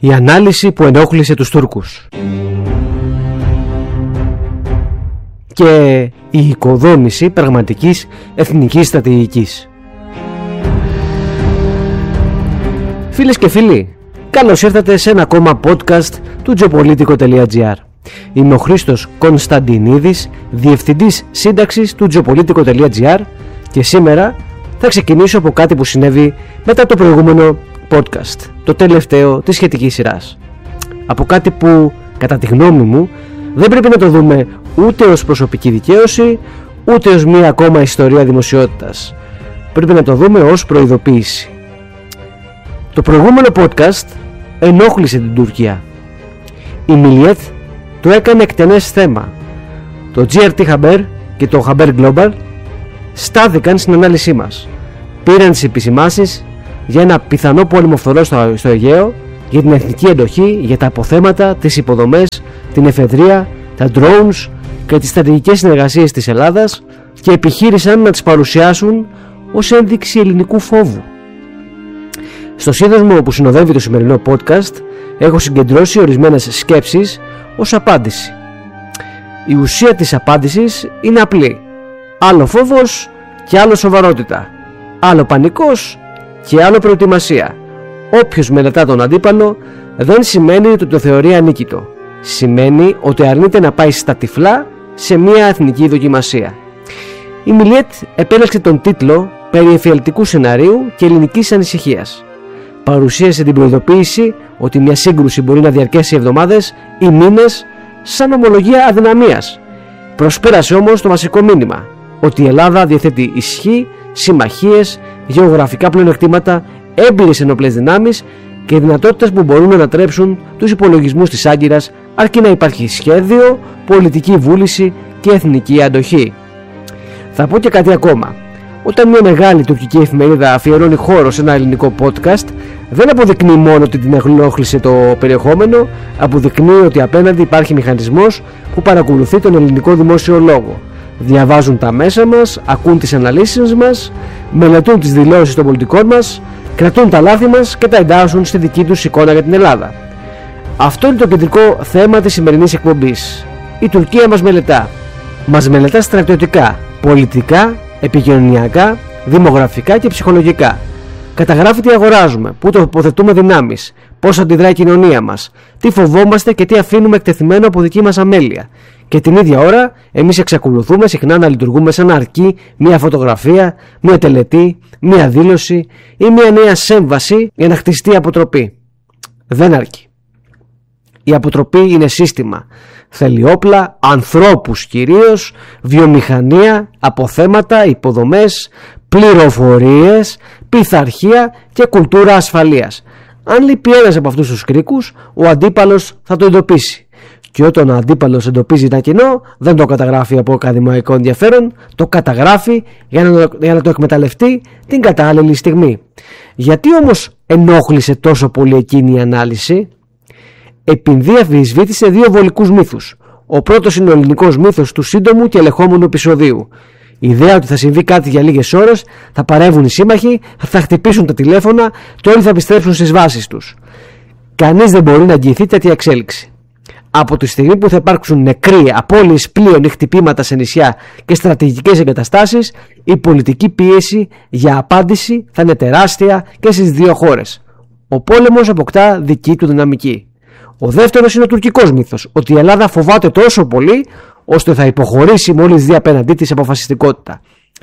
Η ανάλυση που ενόχλησε τους Τούρκους και η οικοδόμηση πραγματικής εθνικής στρατηγικής. Φίλες και φίλοι, καλώς ήρθατε σε ένα ακόμα podcast του geopolitico.gr. Είμαι ο Χρήστος Κωνσταντινίδης, διευθυντής σύνταξης του geopolitico.gr και σήμερα θα ξεκινήσω από κάτι που συνέβη μετά το προηγούμενο podcast, το τελευταίο της σχετικής σειράς. Από κάτι που, κατά τη γνώμη μου, δεν πρέπει να το δούμε ούτε ως προσωπική δικαίωση, ούτε ως μία ακόμα ιστορία δημοσιότητας. Πρέπει να το δούμε ως προειδοποίηση. Το προηγούμενο podcast ενόχλησε την Τουρκία. Η Μιλιέτ το έκανε εκτενές θέμα. Το GRT Haber και το Haber Global στάθηκαν στην ανάλυση μας. Πήραν τις επισημάνσεις για ένα πιθανό πόλεμο φθορό στο Αιγαίο, για την εθνική εντοχή, για τα αποθέματα, τις υποδομές, την εφεδρεία, τα drones και τις στρατηγικές συνεργασίες της Ελλάδας και επιχείρησαν να τις παρουσιάσουν ως ένδειξη ελληνικού φόβου. Στο σύνδεσμο που συνοδεύει το σημερινό podcast έχω συγκεντρώσει ορισμένες σκέψεις ως απάντηση. Η ουσία της απάντησης είναι απλή. Άλλο φόβος και άλλο σοβαρότητα. Άλλο πανικός και άλλο προετοιμασία. Όποιος μελετά τον αντίπαλο δεν σημαίνει ότι το θεωρεί ανίκητο. Σημαίνει ότι αρνείται να πάει στα τυφλά σε μια εθνική δοκιμασία. Η Μιλιέτ επέλεξε τον τίτλο «Περί εφιαλτικού σεναρίου και ελληνικής ανησυχίας». Παρουσίασε την προειδοποίηση ότι μια σύγκρουση μπορεί να διαρκέσει εβδομάδες ή μήνες σαν ομολογία αδυναμίας. Προσπέρασε όμως το βασικό μήνυμα, ότι η Ελλάδα διαθέτει ισχύ, συμμαχίες, γεωγραφικά πλεονεκτήματα, έμπειρες ενόπλες δυνάμεις και δυνατότητες που μπορούν να ανατρέψουν τους υπολογισμούς της Άγκυρας, αρκεί να υπάρχει σχέδιο, πολιτική βούληση και εθνική αντοχή. Θα πω και κάτι ακόμα. Όταν μια μεγάλη τουρκική εφημερίδα αφιερώνει χώρο σε ένα ελληνικό podcast, δεν αποδεικνύει μόνο ότι την ενόχλησε το περιεχόμενο, αποδεικνύει ότι απέναντι υπάρχει μηχανισμός που παρακολουθεί τον ελληνικό δημόσιο λόγο. Διαβάζουν τα μέσα μας, ακούν τις αναλύσεις μας, μελετούν τις δηλώσεις των πολιτικών μας, κρατούν τα λάθη μας και τα εντάσσουν στη δική τους εικόνα για την Ελλάδα. Αυτό είναι το κεντρικό θέμα της σημερινής εκπομπής. Η Τουρκία μας μελετά. Μας μελετά στρατιωτικά, πολιτικά, επικοινωνιακά, δημογραφικά και ψυχολογικά. Καταγράφει τι αγοράζουμε, πού τοποθετούμε δυνάμεις, πώς αντιδρά η κοινωνία μας, τι φοβόμαστε και τι αφήνουμε εκτεθειμένο από δική μας αμέλεια. Και την ίδια ώρα εμείς εξακολουθούμε συχνά να λειτουργούμε σαν να αρκεί μια φωτογραφία, μια τελετή, μια δήλωση ή μια νέα σύμβαση για να χτιστεί αποτροπή. Δεν αρκεί. Η αποτροπή είναι σύστημα. Θέλει όπλα, ανθρώπους κυρίως, βιομηχανία, αποθέματα, υποδομές, πληροφορίες, πειθαρχία και κουλτούρα ασφαλείας. Αν λείπει ένας από αυτούς τους κρίκους, ο αντίπαλος θα το εντοπίσει. Και όταν ο αντίπαλος εντοπίζει ένα κοινό, δεν το καταγράφει από ακαδημαϊκό ενδιαφέρον, το καταγράφει για να το εκμεταλλευτεί την κατάλληλη στιγμή. Γιατί όμως ενόχλησε τόσο πολύ εκείνη η ανάλυση? Επειδή αμφισβήτησε δύο βολικούς μύθους. Ο πρώτος είναι ο ελληνικός μύθος του σύντομου και ελεγχόμενου επεισοδίου. Η ιδέα ότι θα συμβεί κάτι για λίγες ώρες, θα παρεύουν οι σύμμαχοι, θα χτυπήσουν τα τηλέφωνα και όλοι θα επιστρέψουν στις βάσεις τους. Κανείς δεν μπορεί να αγγιηθεί τέτοια εξέλιξη. Από τη στιγμή που θα υπάρξουν νεκροί, απώλειες πλοίων ή χτυπήματα σε νησιά και στρατηγικές εγκαταστάσεις, η πολιτική πίεση για απάντηση θα είναι τεράστια και στις δύο χώρες. Ο πόλεμος αποκτά δική του δυναμική. Ο δεύτερος είναι ο τουρκικός μύθος, ότι η Ελλάδα φοβάται τόσο πολύ ώστε θα υποχωρήσει μόλις δει απέναντί της αποφασιστικότητα.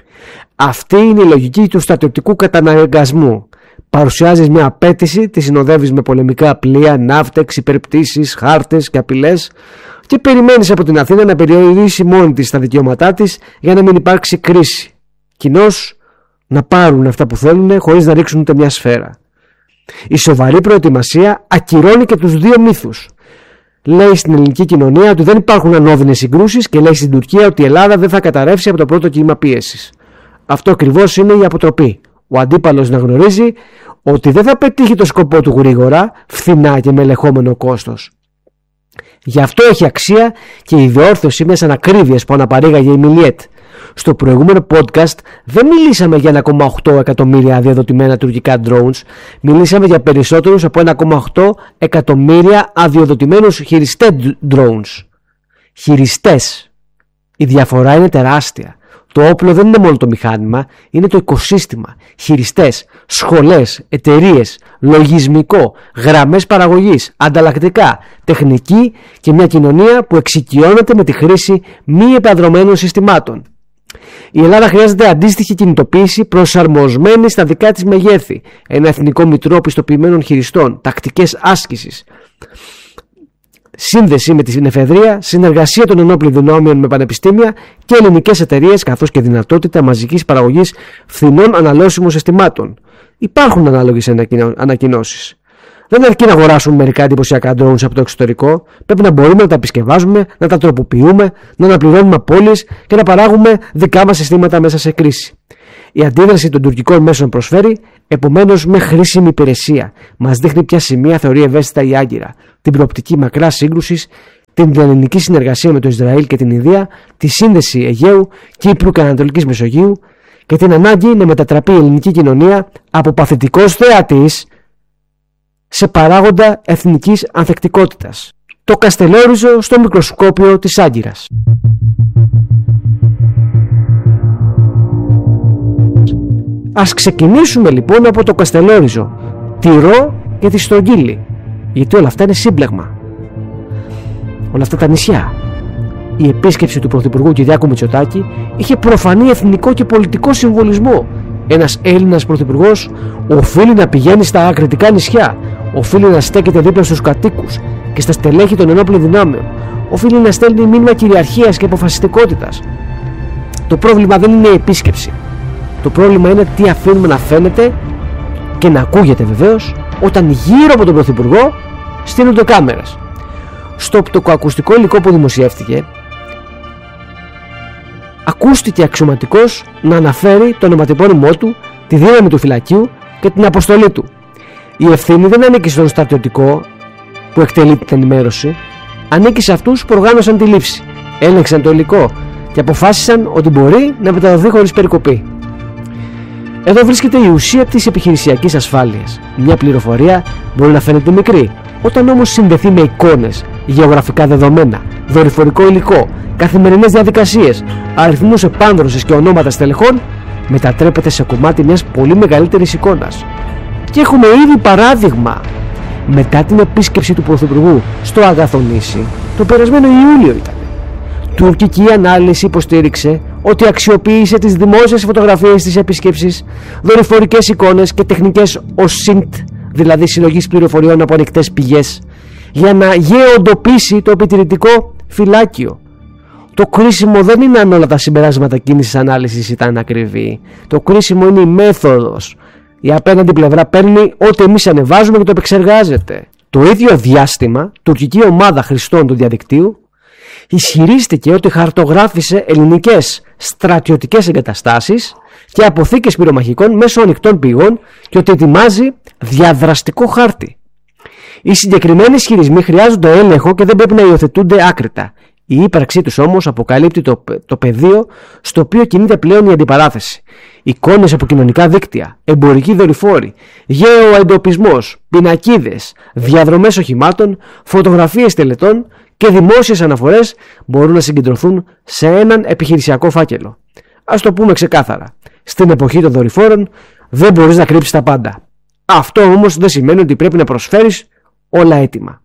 Αυτή είναι η λογική του στρατιωτικού καταναγκασμού. Παρουσιάζεις μια απέτηση, τη συνοδεύεις με πολεμικά πλοία, ναύτεξ, υπερπτήσεις, χάρτες και απειλές και περιμένεις από την Αθήνα να περιορίσει μόνη της τα δικαιώματά της για να μην υπάρξει κρίση. Κοινώς να πάρουν αυτά που θέλουν χωρίς να ρίξουν ούτε μια σφαίρα. Η σοβαρή προετοιμασία ακυρώνει και τους δύο μύθους. Λέει στην ελληνική κοινωνία ότι δεν υπάρχουν ανώδυνες συγκρούσεις και λέει στην Τουρκία ότι η Ελλάδα δεν θα καταρρεύσει από το πρώτο κύμα πίεσης. Αυτό ακριβώς είναι η αποτροπή. Ο αντίπαλος να γνωρίζει ότι δεν θα πετύχει το σκοπό του γρήγορα, φθηνά και με ελεγχόμενο κόστος. Γι' αυτό έχει αξία και η διόρθωση μιας ανακρίβειας που αναπαρήγαγε η Μιλιέτ. Στο προηγούμενο podcast δεν μιλήσαμε για 1,8 εκατομμύρια αδειοδοτημένα τουρκικά drones, μιλήσαμε για περισσότερους από 1,8 εκατομμύρια αδειοδοτημένους χειριστές drones. Χειριστές. Η διαφορά είναι τεράστια. Το όπλο δεν είναι μόνο το μηχάνημα, είναι το οικοσύστημα. Χειριστές, σχολές, εταιρείες, λογισμικό, γραμμές παραγωγής, ανταλλακτικά, τεχνική και μια κοινωνία που εξοικειώνεται με τη χρήση μη επανδρωμένων συστημάτων. Η Ελλάδα χρειάζεται αντίστοιχη κινητοποίηση προσαρμοσμένη στα δικά της μεγέθη, ένα εθνικό μητρό πιστοποιημένων χειριστών, τακτικές άσκησης, σύνδεση με την εφεδρεία, συνεργασία των ενόπλων δυνάμεων με πανεπιστήμια και ελληνικές εταιρείες, καθώς και δυνατότητα μαζικής παραγωγής φθηνών αναλώσιμων συστημάτων. Υπάρχουν ανάλογες ανακοινώσεις. Δεν αρκεί να αγοράσουμε μερικά εντυπωσιακά drones από το εξωτερικό. Πρέπει να μπορούμε να τα επισκευάζουμε, να τα τροποποιούμε, να αναπληρώνουμε απώλειες και να παράγουμε δικά μας συστήματα μέσα σε κρίση. Η αντίδραση των τουρκικών μέσων προσφέρει, επομένως, με χρήσιμη υπηρεσία. Μας δείχνει ποια σημεία θεωρεί ευαίσθητα η Άγκυρα, την προοπτική μακράς σύγκρουσης, την διαελληνική συνεργασία με το Ισραήλ και την Ινδία, τη σύνδεση Αιγαίου, Κύπρου και Ανατολικής Μεσογείου και την ανάγκη να μετατραπεί η ελληνική κοινωνία από παθητικός θεατής σε παράγοντα εθνικής ανθεκτικότητας. Το Καστελόριζο στο μικροσκόπιο της Άγκυρας. Ας ξεκινήσουμε λοιπόν από το Καστελόριζο, τη Ρο και τη Στρογγύλη, γιατί όλα αυτά είναι σύμπλεγμα. Όλα αυτά τα νησιά. Η επίσκεψη του Πρωθυπουργού Κυριάκου Μητσοτάκη είχε προφανή εθνικό και πολιτικό συμβολισμό. Ένας Έλληνας πρωθυπουργός οφείλει να πηγαίνει στα ακριτικά νησιά, οφείλει να στέκεται δίπλα στους κατοίκους και στα στελέχη των ενόπλων δυνάμεων, οφείλει να στέλνει μήνυμα κυριαρχίας και αποφασιστικότητας. Το πρόβλημα δεν είναι η επίσκεψη. Το πρόβλημα είναι τι αφήνουμε να φαίνεται και να ακούγεται βεβαίως όταν γύρω από τον Πρωθυπουργό στείνονται κάμερες. Στο οπτικοακουστικό υλικό που δημοσιεύτηκε, ακούστηκε αξιωματικός να αναφέρει το ονοματεπώνυμό του, τη δύναμη του φυλακίου και την αποστολή του. Η ευθύνη δεν ανήκει στον στρατιωτικό που εκτελεί την ενημέρωση, ανήκει σε αυτούς που οργάνωσαν τη λήψη, έλεγξαν το υλικό και αποφάσισαν ότι μπορεί να μεταδοθεί χωρίς περικοπή. Εδώ βρίσκεται η ουσία της επιχειρησιακής ασφάλειας. Μια πληροφορία μπορεί να φαίνεται μικρή, όταν όμως συνδεθεί με εικόνες, γεωγραφικά δεδομένα, δορυφορικό υλικό, καθημερινές διαδικασίες, αριθμούς επάνδρωσης και ονόματα στελεχών, μετατρέπεται σε κομμάτι μιας πολύ μεγαλύτερης εικόνας. Και έχουμε ήδη παράδειγμα. Μετά την επίσκεψη του Πρωθυπουργού στο Αγαθονήσι, το περασμένο Ιούλιο ήταν, τουρκική ανάλυση υποστήριξε ότι αξιοποίησε τις δημόσιες φωτογραφίες της επίσκεψης, δορυφορικές εικόνες και τεχνικές OSINT, δηλαδή συλλογής πληροφοριών από ανοιχτές πηγές, για να γεωντοπίσει το επιτηρητικό φυλάκιο. Το κρίσιμο δεν είναι αν όλα τα συμπεράσματα κίνησης ανάλυσης ήταν ακριβή. Το κρίσιμο είναι η μέθοδος. Η απέναντι πλευρά παίρνει ό,τι εμείς ανεβάζουμε και το επεξεργάζεται. Το ίδιο διάστημα, τουρκική ομάδα χρηστών του διαδικτύου ισχυρίστηκε ότι χαρτογράφησε ελληνικές στρατιωτικές εγκαταστάσεις και αποθήκες πυρομαχικών μέσω ανοιχτών πηγών και ότι ετοιμάζει διαδραστικό χάρτη. Οι συγκεκριμένοι ισχυρισμοί χρειάζονται έλεγχο και δεν πρέπει να υιοθετούνται άκρητα. Η ύπαρξή τους όμως αποκαλύπτει το πεδίο στο οποίο κινείται πλέον η αντιπαράθεση. Εικόνες από κοινωνικά δίκτυα, εμπορικοί δορυφόροι, γεωεντοπισμός, πινακίδες, διαδρομές οχημάτων, φωτογραφίες τελετών και δημόσιες αναφορές μπορούν να συγκεντρωθούν σε έναν επιχειρησιακό φάκελο. Ας το πούμε ξεκάθαρα. Στην εποχή των δορυφόρων δεν μπορείς να κρύψεις τα πάντα. Αυτό όμως δεν σημαίνει ότι πρέπει να προσφέρεις όλα έτοιμα.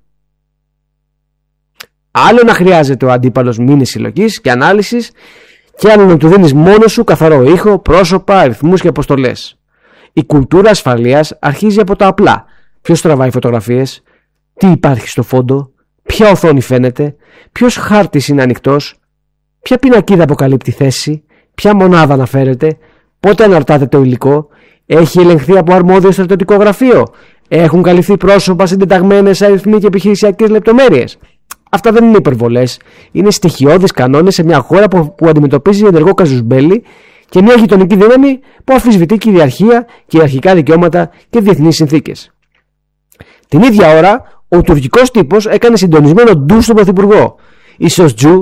Άλλο να χρειάζεται ο αντίπαλος μήνες συλλογής και ανάλυσης και άλλο να του δίνεις μόνο σου καθαρό ήχο, πρόσωπα, αριθμούς και αποστολές. Η κουλτούρα ασφαλείας αρχίζει από τα απλά. Ποιος τραβάει φωτογραφίες, τι υπάρχει στο φόντο, ποια οθόνη φαίνεται, ποιος χάρτης είναι ανοιχτός, ποια πινακίδα αποκαλύπτει θέση, ποια μονάδα αναφέρεται, πότε αναρτάται το υλικό, έχει ελεγχθεί από αρμόδιο στρατιωτικό γραφείο, έχουν καλυφθεί πρόσωπα συντεταγμένες αριθμοί και επιχειρησιακές λεπτομέρειες. Αυτά δεν είναι υπερβολές, είναι στοιχειώδεις κανόνες σε μια χώρα που αντιμετωπίζει ενεργό καζουσμπέλι και μια γειτονική δύναμη που αμφισβητεί κυριαρχία, κυριαρχικά δικαιώματα και διεθνείς συνθήκες. Την ίδια ώρα, ο τουρκικός τύπος έκανε συντονισμένο ντου στον Πρωθυπουργό. Η Σοστζού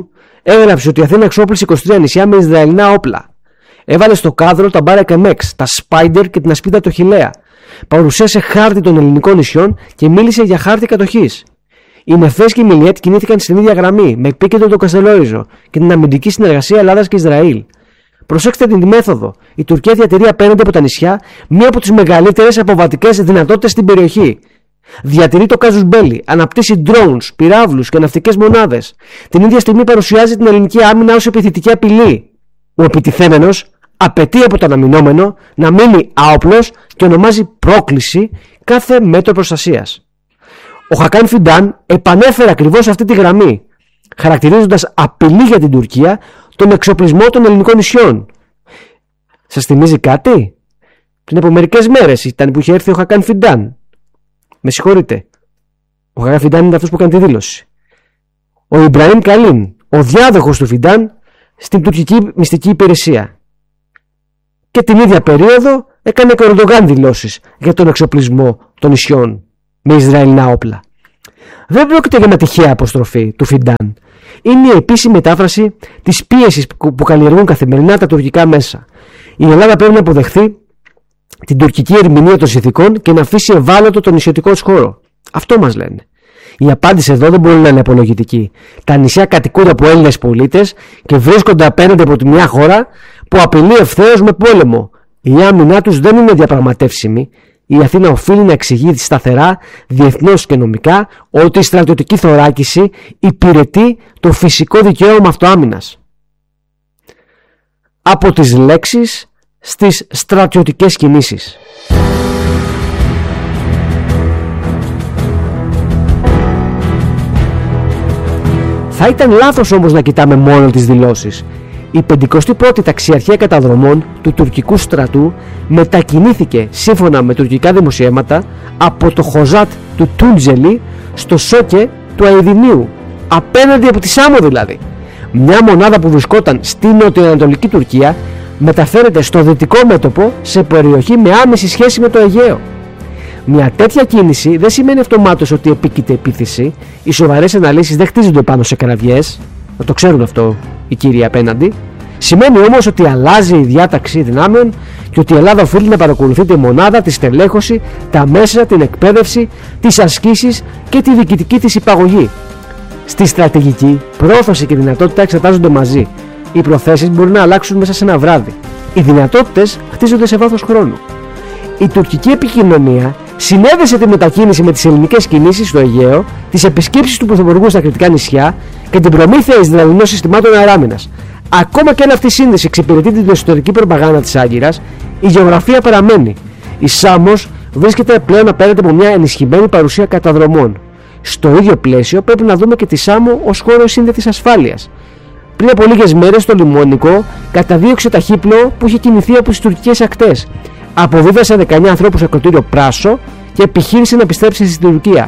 έγραψε ότι η Αθήνα εξόπλησε 23 νησιά με Ισραηλινά όπλα. Έβαλε στο κάδρο τα Μπάρακ Εμέξ, τα Σπάιντερ και την ασπίδα το Χιλέα. Παρουσίασε χάρτη των ελληνικών νησιών και μίλησε για χάρτη κατοχής. Οι Νεφές και οι Μιλιέτ κινήθηκαν στην ίδια γραμμή, με επίκεντρο το Καστελόριζο και την αμυντική συνεργασία Ελλάδας και Ισραήλ. Προσέξτε την μέθοδο. Η Τουρκία διατηρεί απέναντι από τα νησιά μία από τις μεγαλύτερες αποβατικές δυνατότητες στην περιοχή. Διατηρεί το κάζους μπέλι, αναπτύσσει drones, πυράβλους και ναυτικές μονάδες. Την ίδια στιγμή παρουσιάζει την ελληνική άμυνα ως επιθετική απειλή. Ο επιτιθέμενος απαιτεί από τον αμυνόμενο να μείνει άοπλος και ονομάζει πρόκληση κάθε μέτρο προστασίας. Ο Χακάν Φιντάν επανέφερε ακριβώς αυτή τη γραμμή, χαρακτηρίζοντας απειλή για την Τουρκία τον εξοπλισμό των ελληνικών νησιών. Σας θυμίζει κάτι? Πριν από μερικές μέρες ήταν που είχε έρθει ο Χακάν Φιντάν. Με συγχωρείτε. Ο Χακάν Φιντάν είναι αυτός που κάνει τη δήλωση. Ο Ιμπραήμ Καλίν, ο διάδοχος του Φιντάν στην τουρκική μυστική υπηρεσία. Και την ίδια περίοδο έκανε και ο Ερντογάν δηλώσεις για τον εξοπλισμό των νησιών με Ισραηλινά όπλα. Δεν πρόκειται για μια τυχαία αποστροφή του Φιντάν. Είναι η επίσημη μετάφραση της πίεσης που καλλιεργούν καθημερινά τα τουρκικά μέσα. Η Ελλάδα πρέπει να αποδεχθεί την τουρκική ερμηνεία των συνθηκών και να αφήσει ευάλωτο τον νησιωτικό της χώρο. Αυτό μας λένε. Η απάντηση εδώ δεν μπορεί να είναι απολογητική. Τα νησιά κατοικούνται από Έλληνες πολίτες και βρίσκονται απέναντι από τη μια χώρα που απειλεί ευθέως με πόλεμο. Η άμυνά τους δεν είναι διαπραγματεύσιμη. Η Αθήνα οφείλει να εξηγεί σταθερά, διεθνώς και νομικά, ότι η στρατιωτική θωράκιση υπηρετεί το φυσικό δικαίωμα αυτοάμυνας. Από τις λέξεις στις στρατιωτικές κινήσεις. Θα ήταν λάθος όμως να κοιτάμε μόνο τις δηλώσεις. Η 51η ταξιαρχία καταδρομών του τουρκικού στρατού μετακινήθηκε σύμφωνα με τουρκικά δημοσιεύματα από το Χοζάτ του Τούντζελι στο Σόκε του Αιδινίου, απέναντι από τη Σάμο δηλαδή. Μια μονάδα που βρισκόταν στη νοτιοανατολική Τουρκία μεταφέρεται στο δυτικό μέτωπο σε περιοχή με άμεση σχέση με το Αιγαίο. Μια τέτοια κίνηση δεν σημαίνει αυτομάτως ότι επίκειται επίθεση. Οι σοβαρές αναλύσεις δεν χτίζονται πάνω σε κραυγές, να το ξέρουν αυτό οι κύριοι απέναντι. Σημαίνει όμως ότι αλλάζει η διάταξη δυνάμεων και ότι η Ελλάδα οφείλει να παρακολουθεί τη μονάδα, τη στελέχωση, τα μέσα, την εκπαίδευση, τις ασκήσεις και τη διοικητική της υπαγωγή. Στη στρατηγική, πρόθεση και δυνατότητα εξετάζονται μαζί. Οι προθέσεις μπορεί να αλλάξουν μέσα σε ένα βράδυ. Οι δυνατότητες χτίζονται σε βάθος χρόνου. Η τουρκική επικοινωνία συνέδεσε τη μετακίνηση με τις ελληνικές κινήσεις στο Αιγαίο, τις επισκέψεις του Πρωθυπουργού στα Κρητικά νησιά και την προμήθεια Ισραηλινών συστημάτων αεράμινας. Ακόμα και αν αυτή η σύνδεση εξυπηρετεί την εσωτερική προπαγάνδα της Άγκυρας, η γεωγραφία παραμένει. Η Σάμος βρίσκεται πλέον απέναντι από μια ενισχυμένη παρουσία καταδρομών. Στο ίδιο πλαίσιο πρέπει να δούμε και τη Σάμο ως χώρο σύνδετης ασφάλειας. Πριν από λίγες μέρες το λιμόνικο καταδίωξε ταχύπλοο που είχε κινηθεί από τις τουρκικές ακτές. Αποβίβασε 19 ανθρώπους σε ακροτήριο Πράσο και επιχείρησε να επιστρέψει στην Τουρκία.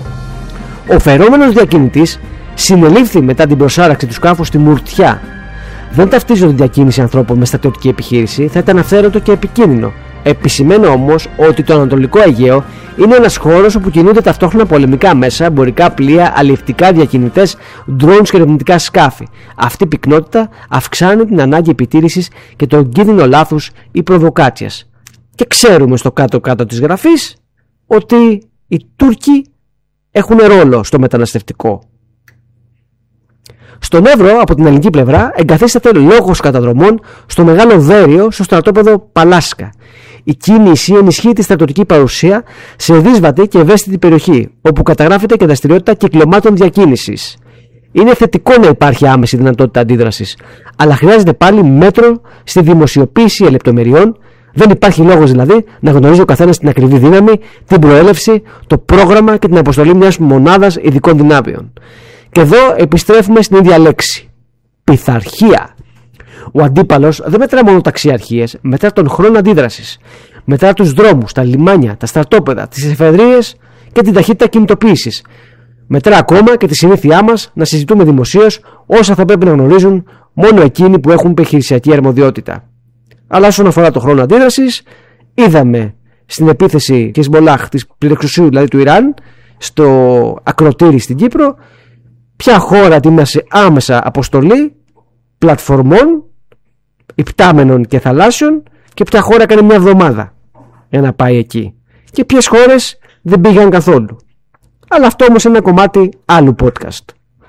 Ο φερόμενος διακινητής συνελήφθη μετά την προσάραξη του σκάφους στη Μουρτιά. Δεν ταυτίζω την διακίνηση ανθρώπων με στρατιωτική επιχείρηση, θα ήταν αυθαίρετο και επικίνδυνο. Επισημαίνω όμως ότι το Ανατολικό Αιγαίο είναι ένας χώρος όπου κινούνται ταυτόχρονα πολεμικά μέσα, εμπορικά πλοία, αλλιευτικά διακινητές, drones και ερευνητικά σκάφη. Αυτή η πυκνότητα αυξάνει την ανάγκη επιτήρησης και τον κίνδυνο λάθους ή προβοκάτσιας. Και ξέρουμε στο κάτω-κάτω της γραφής ότι οι Τούρκοι έχουν ρόλο στο μεταναστευτικό. Στον Εύρο, από την ελληνική πλευρά, εγκαθίσταται λόγος καταδρομών στο Μεγάλο Δέριο, στο στρατόπεδο Παλάσκα. Η κίνηση ενισχύει τη στρατιωτική παρουσία σε δύσβατη και ευαίσθητη περιοχή, όπου καταγράφεται και δραστηριότητα κυκλωμάτων διακίνησης. Είναι θετικό να υπάρχει άμεση δυνατότητα αντίδρασης, αλλά χρειάζεται πάλι μέτρο στη δημοσιοποίηση λεπτομεριών. Δεν υπάρχει λόγος δηλαδή να γνωρίζει ο καθένας την ακριβή δύναμη, την προέλευση, το πρόγραμμα και την αποστολή μιας μονάδας ειδικών δυνάμεων. Και εδώ επιστρέφουμε στην ίδια λέξη. Πειθαρχία. Ο αντίπαλος δεν μετρά μόνο ταξιαρχίες, μετρά τον χρόνο αντίδρασης. Μετρά τους δρόμους, τα λιμάνια, τα στρατόπεδα, τις εφεδρείες και την ταχύτητα κινητοποίησης. Μετρά ακόμα και τη συνήθειά μας να συζητούμε δημοσίως όσα θα πρέπει να γνωρίζουν μόνο εκείνοι που έχουν επιχειρησιακή αρμοδιότητα. Αλλά όσον αφορά το χρόνο αντίδρασης, είδαμε στην επίθεση Χεσμολάχ της πληρεξουσίου δηλαδή του Ιράν στο ακροτήρι στην Κύπρο ποια χώρα ετοίμασε άμεσα αποστολή πλατφορμών, υπτάμενων και θαλάσσιων, και ποια χώρα έκανε μια εβδομάδα για να πάει εκεί, και ποιες χώρες δεν πήγαν καθόλου. Αλλά αυτό όμως είναι ένα κομμάτι άλλου podcast.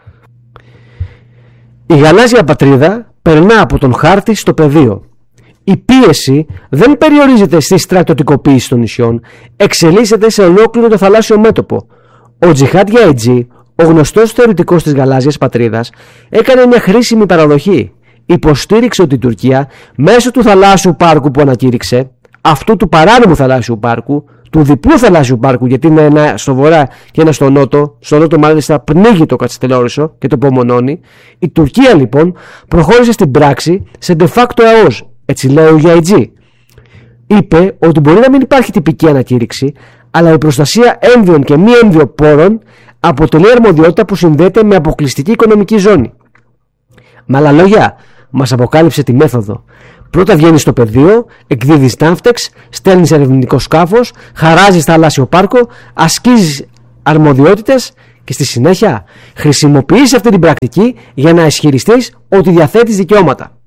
Η γαλάζια πατρίδα περνά από τον χάρτη στο πεδίο. Η πίεση δεν περιορίζεται στη στρατιωτικοποίηση των νησιών, εξελίσσεται σε ολόκληρο το θαλάσσιο μέτωπο. Ο Τζιχάντ Γιαιτζή, ο γνωστός θεωρητικός της γαλάζιας πατρίδας, έκανε μια χρήσιμη παραδοχή. Υποστήριξε ότι η Τουρκία, μέσω του θαλάσσιου πάρκου που ανακήρυξε, αυτού του παράνομου θαλάσσιου πάρκου, του διπλού θαλάσσιου πάρκου, γιατί είναι ένα στο βορρά και ένα στο νότο, στο νότο μάλιστα πνίγει το Κατσιτελόρισο και το Πομονώνει, η Τουρκία λοιπόν προχώρησε στην πράξη σε de facto ΑΟΣ, έτσι λέει ο Γιαιτζή. Είπε ότι μπορεί να μην υπάρχει τυπική ανακήρυξη, αλλά η προστασία έμβιων και μη έμβιων πόρων αποτελεί αρμοδιότητα που συνδέεται με αποκλειστική οικονομική ζώνη. Με άλλα λόγια, μας αποκάλυψε τη μέθοδο. Πρώτα βγαίνεις στο πεδίο, εκδίδεις τάμφτεξ, στέλνεις ερευνητικό σκάφος, χαράζεις θαλάσσιο πάρκο, ασκείς αρμοδιότητες και στη συνέχεια χρησιμοποιείς αυτή την πρακτική για να ισχυριστείς ότι διαθέτεις δικαιώματα.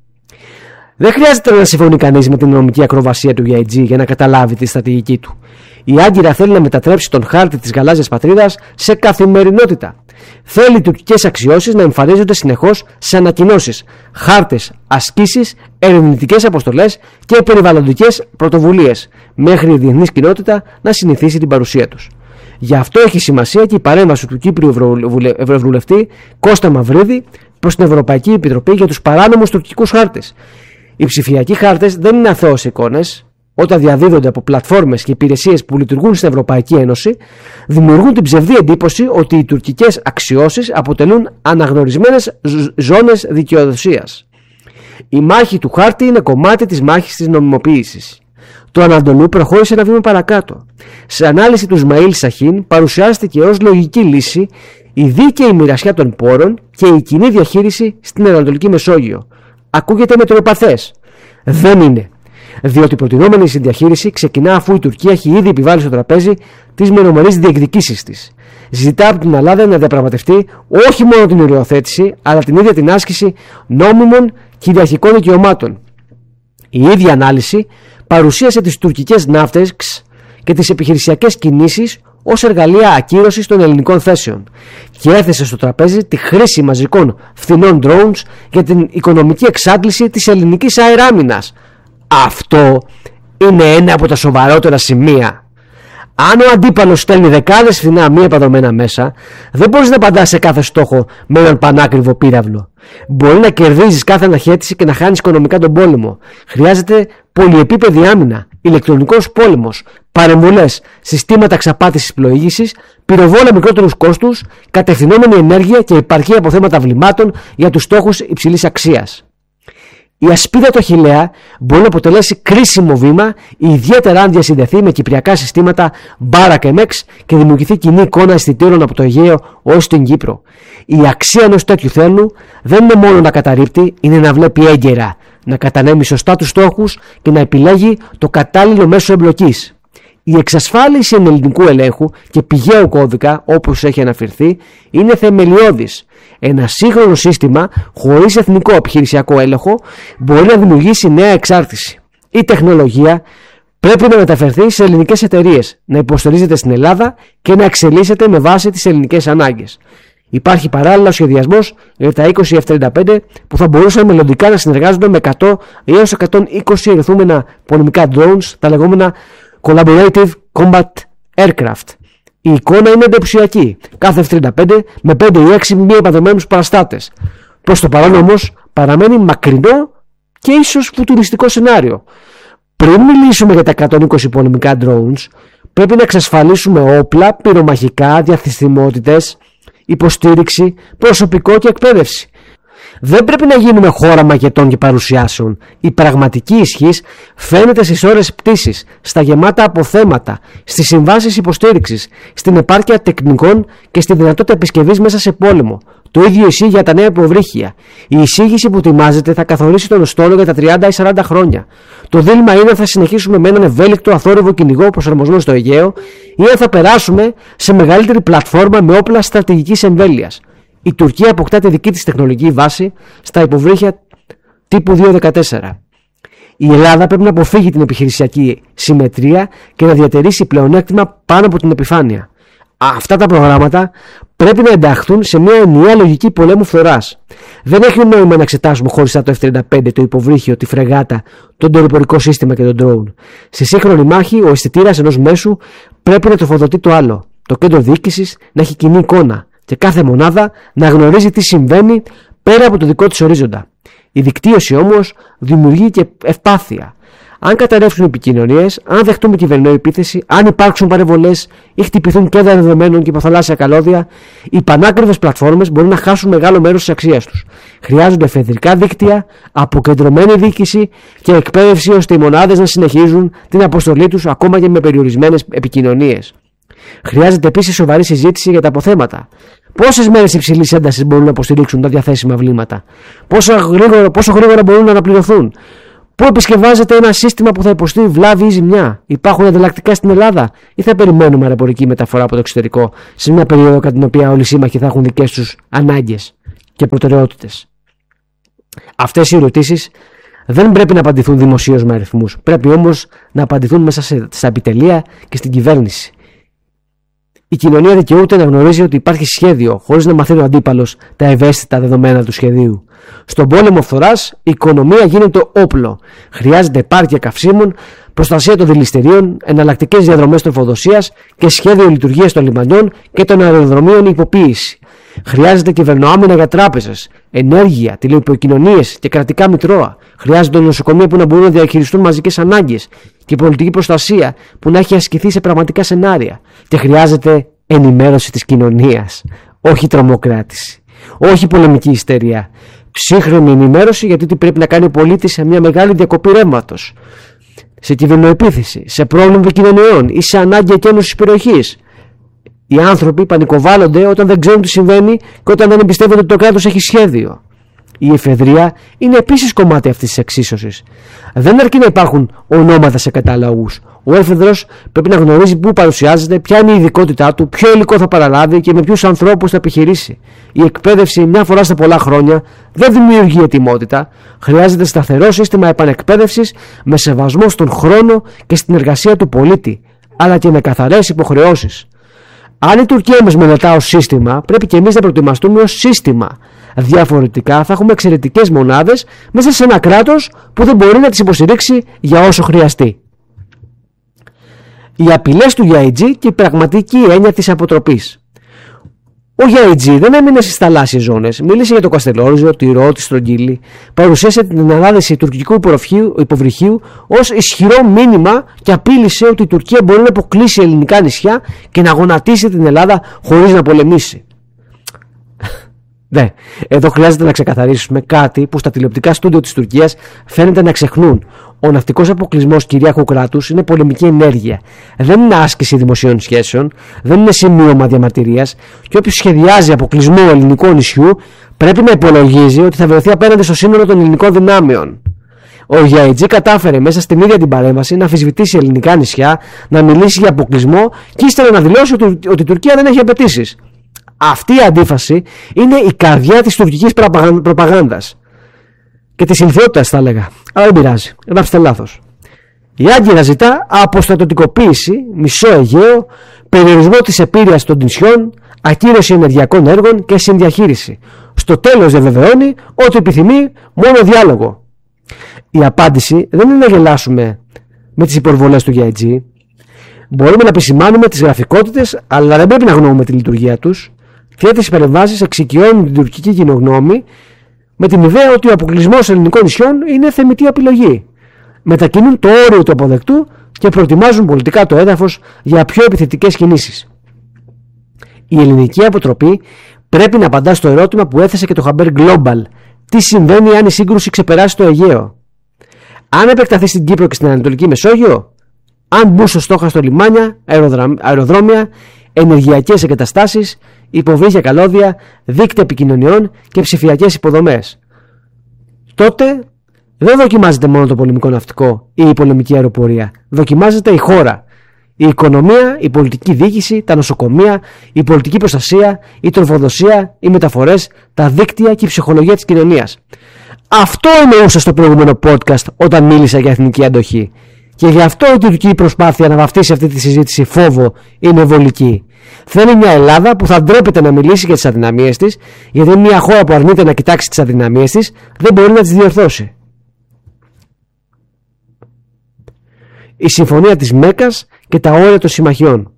Δεν χρειάζεται να συμφωνεί κανείς με την νομική ακροβασία του Γιαιτζή για να καταλάβει τη στρατηγική του. Η Άγκυρα θέλει να μετατρέψει τον χάρτη της γαλάζιας πατρίδας σε καθημερινότητα. Θέλει τουρκικές αξιώσεις να εμφανίζονται συνεχώς σε ανακοινώσεις, χάρτες, ασκήσεις, ερευνητικές αποστολές και περιβαλλοντικές πρωτοβουλίες, μέχρι η διεθνής κοινότητα να συνηθίσει την παρουσία τους. Γι' αυτό έχει σημασία και η παρέμβαση του Κύπριου Ευρωβουλευτή Κώστα Μαυρίδη προς την Ευρωπαϊκή Επιτροπή για τους παράνομους τουρκικούς χάρτες. Οι ψηφιακοί χάρτες δεν είναι αθώες εικόνες. Όταν διαδίδονται από πλατφόρμες και υπηρεσίες που λειτουργούν στην Ευρωπαϊκή Ένωση, δημιουργούν την ψευδή εντύπωση ότι οι τουρκικές αξιώσεις αποτελούν αναγνωρισμένες ζώνες δικαιοδοσίας. Η μάχη του χάρτη είναι κομμάτι της μάχης της νομιμοποίησης. Το Ανατολού προχώρησε ένα βήμα παρακάτω. Σε ανάλυση του Ισμαήλ Σαχίν παρουσιάστηκε ως λογική λύση η δίκαιη μοιρασιά των πόρων και η κοινή διαχείριση στην Ανατολική Μεσόγειο. Ακούγεται μετριοπαθές. Δεν είναι. Διότι η προτινόμενη συνδιαχείριση ξεκινά αφού η Τουρκία έχει ήδη επιβάλει στο τραπέζι τις μεμονωμένες διεκδικήσεις της. Ζητά από την Ελλάδα να διαπραγματευτεί όχι μόνο την οριοθέτηση, αλλά την ίδια την άσκηση νόμιμων κυριαρχικών δικαιωμάτων. Η ίδια ανάλυση παρουσίασε τις τουρκικές ναύτες και τις επιχειρησιακές κινήσεις ως εργαλεία ακύρωσης των ελληνικών θέσεων και έθεσε στο τραπέζι τη χρήση μαζικών φθηνών drones για την οικονομική εξάντληση της ελληνικής αεράμινας. Αυτό είναι ένα από τα σοβαρότερα σημεία. Αν ο αντίπαλος στέλνει δεκάδες φθηνά μη επαδομένα μέσα, δεν μπορείς να απαντάς σε κάθε στόχο με έναν πανάκριβο πύραυλο. Μπορεί να κερδίζεις κάθε αναχέτηση και να χάνεις οικονομικά τον πόλεμο. Χρειάζεται πολυεπίπεδη άμυνα, ηλεκτρονικός πόλεμος, παρεμβολές, συστήματα εξαπάτησης πλοήγησης, πυροβόλα μικρότερους κόστους, κατευθυνόμενη ενέργεια και υπαρχή αποθέματα βλημάτων για τους στόχους υψηλής αξίας. Η ασπίδα του Αχιλλέα μπορεί να αποτελέσει κρίσιμο βήμα, ιδιαίτερα αν διασυνδεθεί με κυπριακά συστήματα Barak MX και δημιουργηθεί κοινή εικόνα αισθητήρων από το Αιγαίο ως την Κύπρο. Η αξία ενός τέτοιου θέλου δεν είναι μόνο να καταρρίπτει, είναι να βλέπει έγκαιρα, να κατανέμει σωστά τους στόχους και να επιλέγει το κατάλληλο μέσο εμπλοκής. Η εξασφάλιση ελληνικού ελέγχου και πηγαίου κώδικα, όπως έχει αναφερθεί, είναι θεμελιώδης. Ένα σύγχρονο σύστημα, χωρίς εθνικό επιχειρησιακό έλεγχο, μπορεί να δημιουργήσει νέα εξάρτηση. Η τεχνολογία πρέπει να μεταφερθεί σε ελληνικές εταιρείες, να υποστηρίζεται στην Ελλάδα και να εξελίσσεται με βάση τις ελληνικές ανάγκες. Υπάρχει παράλληλα ο σχεδιασμός για τα 20 F-35 που θα μπορούσαν μελλοντικά να συνεργάζονται με 100 έως 120 ρυθμούμενα πολεμικά drones, τα λεγόμενα Collaborative Combat Aircraft. Η εικόνα είναι εντυπωσιακή. Κάθε F-35 με 5 ή 6 μη επαδομένους παραστάτες. Προς το παρόν όμως παραμένει μακρινό και ίσως φουτουριστικό σενάριο. Πριν μιλήσουμε για τα 120 πολεμικά drones, πρέπει να εξασφαλίσουμε όπλα, πυρομαχικά, διαθυσιμότητες, υποστήριξη, προσωπικό και εκπαίδευση. Δεν πρέπει να γίνουμε χώρα μακετών και παρουσιάσεων. Η πραγματική ισχύς φαίνεται στις ώρες πτήσης, στα γεμάτα αποθέματα, στις συμβάσεις υποστήριξης, στην επάρκεια τεχνικών και στη δυνατότητα επισκευής μέσα σε πόλεμο. Το ίδιο ισχύει για τα νέα υποβρύχια. Η εισήγηση που ετοιμάζεται θα καθορίσει τον στόλο για τα 30 ή 40 χρόνια. Το δίλημμα είναι αν θα συνεχίσουμε με έναν ευέλικτο αθόρυβο κυνηγό προσαρμοσμένο στο Αιγαίο ή αν θα περάσουμε σε μεγαλύτερη πλατφόρμα με όπλα στρατηγικής εμβέλειας. Η Τουρκία αποκτά τη δική της τεχνολογική βάση στα υποβρύχια τύπου 214. Η Ελλάδα πρέπει να αποφύγει την επιχειρησιακή συμμετρία και να διατηρήσει πλεονέκτημα πάνω από την επιφάνεια. Αυτά τα προγράμματα πρέπει να ενταχθούν σε μια ενιαία λογική πολέμου φθοράς. Δεν έχει νόημα να εξετάσουμε χωριστά το F-35, το υποβρύχιο, τη φρεγάτα, το δορυφορικό σύστημα και τον ντρόουν. Στη σύγχρονη μάχη, ο αισθητήρας ενός μέσου πρέπει να τροφοδοτεί το άλλο. Το κέντρο διοίκησης να έχει κοινή εικόνα και κάθε μονάδα να γνωρίζει τι συμβαίνει πέρα από το δικό της ορίζοντα. Η δικτύωση όμως δημιουργεί και ευπάθεια. Αν καταρρεύσουν οι επικοινωνίες, αν δεχτούμε κυβερνοεπίθεση, αν υπάρξουν παρεμβολές ή χτυπηθούν κέντρα δεδομένων και υποθαλάσσια καλώδια, οι πανάκριβες πλατφόρμες μπορούν να χάσουν μεγάλο μέρος της αξίας τους. Χρειάζονται εφεδρικά δίκτυα, αποκεντρωμένη διοίκηση και εκπαίδευση ώστε οι μονάδες να συνεχίζουν την αποστολή τους ακόμα και με περιορισμένες επικοινωνίες. Χρειάζεται επίσης σοβαρή συζήτηση για τα αποθέματα. Πόσες μέρες υψηλής έντασης μπορούν να υποστηρίξουν τα διαθέσιμα βλήματα, πόσο γρήγορα μπορούν να αναπληρωθούν. Πού επισκευάζεται ένα σύστημα που θα υποστεί βλάβη ή ζημιά? Υπάρχουν ανταλλακτικά στην Ελλάδα ή θα περιμένουμε αεροπορική μεταφορά από το εξωτερικό σε μια περίοδο κατά την οποία όλοι οι σύμμαχοι θα έχουν δικές τους ανάγκες και προτεραιότητες? Αυτές οι ερωτήσεις δεν πρέπει να απαντηθούν δημοσίως με αριθμούς. Πρέπει όμως να απαντηθούν μέσα στα επιτελεία και στην κυβέρνηση. Η κοινωνία δικαιούται να γνωρίζει ότι υπάρχει σχέδιο, χωρίς να μαθαίνει ο αντίπαλος τα ευαίσθητα δεδομένα του σχεδίου. Στον πόλεμο φθοράς, η οικονομία γίνεται όπλο. Χρειάζεται επάρκεια καυσίμων, προστασία των δηληστηρίων, εναλλακτικές διαδρομές τροφοδοσίας και σχέδιο λειτουργίας των λιμανιών και των αεροδρομίων υποποίηση. Χρειάζεται κυβερνοάμυνα για τράπεζες, ενέργεια, τηλεοπικοινωνίες και κρατικά μητρώα. Χρειάζονται νοσοκομεία που να μπορούν να διαχειριστούν μαζικές ανάγκες και πολιτική προστασία που να έχει ασκηθεί σε πραγματικά σενάρια. Και χρειάζεται ενημέρωση της κοινωνίας, όχι τρομοκράτηση, όχι πολεμική ιστερία. Ψύχρεμη ενημέρωση γιατί τι πρέπει να κάνει ο πολίτης σε μια μεγάλη διακοπή ρεύματος, σε κυβερνοεπίθεση, σε πρόβλημα επικοινωνιών ή σε ανάγκη εκένωσης περιοχής. Οι άνθρωποι πανικοβάλλονται όταν δεν ξέρουν τι συμβαίνει και όταν δεν εμπιστεύονται ότι το κράτος έχει σχέδιο. Η εφεδρεία είναι επίσης κομμάτι αυτής της εξίσωσης. Δεν αρκεί να υπάρχουν ονόματα σε καταλόγους. Ο έφεδρος πρέπει να γνωρίζει πού παρουσιάζεται, ποια είναι η ειδικότητά του, ποιο υλικό θα παραλάβει και με ποιους ανθρώπους θα επιχειρήσει. Η εκπαίδευση μια φορά στα πολλά χρόνια δεν δημιουργεί ετοιμότητα. Χρειάζεται σταθερό σύστημα επανεκπαίδευσης με σεβασμό στον χρόνο και στην εργασία του πολίτη, αλλά και με καθαρές υποχρεώσεις. Αν η Τουρκία μας μελετά ως σύστημα, πρέπει και εμείς να προετοιμαστούμε ως σύστημα. Διαφορετικά θα έχουμε εξαιρετικές μονάδες μέσα σε ένα κράτος που δεν μπορεί να τις υποστηρίξει για όσο χρειαστεί. Οι απειλές του Γιαιτζή και η πραγματική έννοια της αποτροπής. Ο Γιαιτζή δεν έμεινε στις θαλάσσιες ζώνες. Μίλησε για το Καστελόριζο, τη Ρο, τη Στρογγύλη. Παρουσίασε την ανάδεση τουρκικού υποβρυχίου ως ισχυρό μήνυμα και απείλησε ότι η Τουρκία μπορεί να αποκλείσει ελληνικά νησιά και να γονατίσει την Ελλάδα χωρίς να πολεμήσει. Ναι, εδώ χρειάζεται να ξεκαθαρίσουμε κάτι που στα τηλεοπτικά στούντιο της Τουρκίας φαίνεται να ξεχνούν. Ο ναυτικός αποκλεισμός κυρίαρχου κράτους είναι πολεμική ενέργεια. Δεν είναι άσκηση δημοσίων σχέσεων, δεν είναι σημείωμα διαμαρτυρίας και όποιος σχεδιάζει αποκλεισμό ελληνικού νησιού πρέπει να υπολογίζει ότι θα βρεθεί απέναντι στο σύνολο των ελληνικών δυνάμεων. Ο Γιαιτζή κατάφερε μέσα στην ίδια την παρέμβαση να αμφισβητήσει ελληνικά νησιά, να μιλήσει για αποκλεισμό και ύστερα να δηλώσει ότι η Τουρκία δεν έχει απαιτήσεις. Αυτή η αντίφαση είναι η καρδιά της τουρκικής προπαγάνδας και της ηλιθιότητας, θα έλεγα. Αλλά δεν πειράζει, γράψτε λάθος. Η Άγκυρα ζητά αποστρατιωτικοποίηση, μισό Αιγαίο, περιορισμό της επήρειας των νησιών, ακύρωση ενεργειακών έργων και συνδιαχείριση. Στο τέλος διαβεβαιώνει ότι επιθυμεί μόνο διάλογο. Η απάντηση δεν είναι να γελάσουμε με τις υπορβολές του Γιαιτζή. Μπορούμε να επισημάνουμε τις γραφικότητες, αλλά δεν πρέπει να γνωρούμε τη λειτουργία τους. Τέτοιες παρεμβάσεις εξοικειώνουν την τουρκική κοινογνώμη με την ιδέα ότι ο αποκλεισμός ελληνικών νησιών είναι θεμιτή επιλογή. Μετακινούν το όριο του αποδεκτού και προετοιμάζουν πολιτικά το έδαφος για πιο επιθετικές κινήσεις. Η ελληνική αποτροπή πρέπει να απαντά στο ερώτημα που έθεσε και το Haber Global. Τι συμβαίνει αν η σύγκρουση ξεπεράσει το Αιγαίο? Αν επεκταθεί στην Κύπρο και στην Ανατολική Μεσόγειο? Αν μπουν στο στόχαστρο λιμάνια, αεροδρόμια, ενεργειακές εγκαταστάσεις, υποβρύχια καλώδια, δίκτυα επικοινωνιών και ψηφιακές υποδομές? Τότε δεν δοκιμάζεται μόνο το πολεμικό ναυτικό ή η πολεμική αεροπορία. Δοκιμάζεται η χώρα. Η οικονομία, η πολιτική διοίκηση, τα νοσοκομεία, η πολιτική προστασία, η τροφοδοσία, οι μεταφορές, τα δίκτυα και η ψυχολογία της κοινωνίας. Αυτό εννοούσα στο προηγούμενο podcast όταν μίλησα για εθνική αντοχή. Και γι' αυτό η τουρκική προσπάθεια να βαφτίσει αυτή τη συζήτηση φόβο είναι βολική. Θέλει μια Ελλάδα που θα ντρέπεται να μιλήσει για τις αδυναμίες της, γιατί μια χώρα που αρνείται να κοιτάξει τις αδυναμίες της δεν μπορεί να τις διορθώσει. Η συμφωνία της Μέκκας και τα όρια των συμμαχιών.